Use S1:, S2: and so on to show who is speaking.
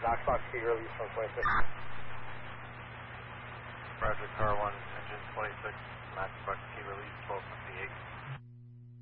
S1: Knoxbox T release from 26.
S2: Roger, car 1, engine 26, Knoxbox T release 1258.